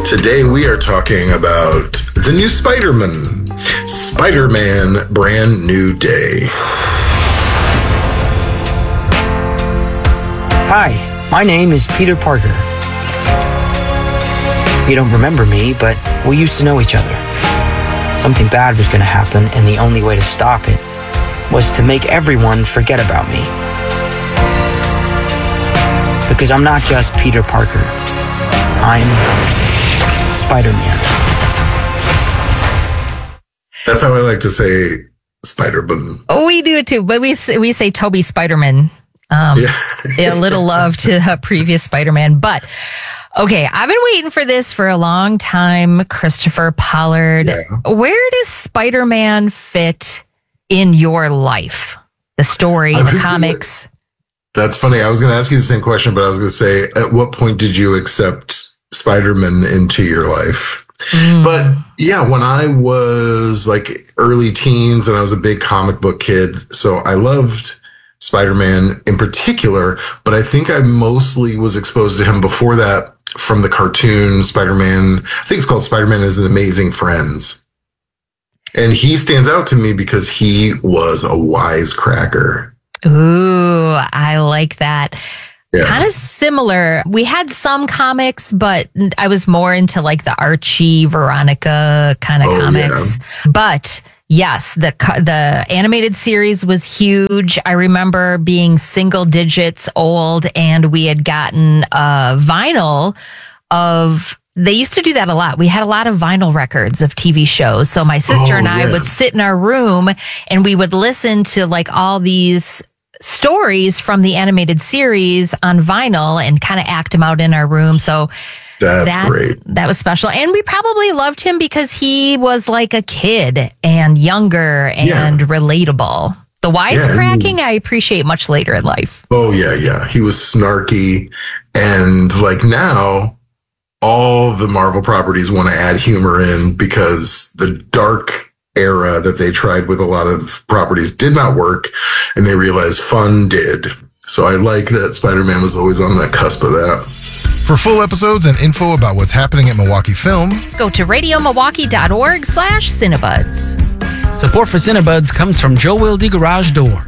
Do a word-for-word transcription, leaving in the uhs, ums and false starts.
Today we are talking about the new Spider-Man. Spider-Man Brand New Day. Hi, my name is Peter Parker. You don't remember me, but we used to know each other. Something bad was going to happen, and the only way to stop it was to make everyone forget about me. Because I'm not just Peter Parker. I'm Spider-Man. That's how I like to say Spider-Man. Oh, we do it too, but we we say Toby Spider-Man. Um, yeah. A little love to the previous Spider-Man. But, okay, I've been waiting for this for a long time, Christopher Pollard. Yeah. Where does Spider-Man fit in your life? The story, the comics? That's funny. I was going to ask you the same question, but I was going to say, at what point did you accept Spider-Man into your life? Mm. But yeah, when I was like early teens and I was a big comic book kid, so I loved Spider-Man in particular, but I think I mostly was exposed to him before that from the cartoon Spider-Man. I think it's called Spider-Man is an Amazing Friends. And he stands out to me because he was a wisecracker. Ooh, I like that. Yeah. Kind of similar. We had some comics, but I was more into like the Archie, Veronica kind of oh, comics. Yeah. But yes, the the animated series was huge. I remember being single digits old, and we had gotten a vinyl of. They used to do that a lot. We had a lot of vinyl records of T V shows. So my sister oh, and I yeah. would sit in our room and we would listen to like all these stories from the animated series on vinyl and kind of act them out in our room. So that's that, great. That was special. And we probably loved him because he was like a kid and younger and yeah. relatable. The wisecracking, yeah, I appreciate much later in life. Oh, yeah, yeah. He was snarky. And like now, all the Marvel properties want to add humor in because the dark era that they tried with a lot of properties did not work, and they realized fun did. So I like that Spider-Man was always on that cusp of that. For full episodes and info about what's happening at Milwaukee Film, go to radio milwaukee dot org slash Cinebuds. Support for Cinebuds comes from Joe Wilde Garage Door.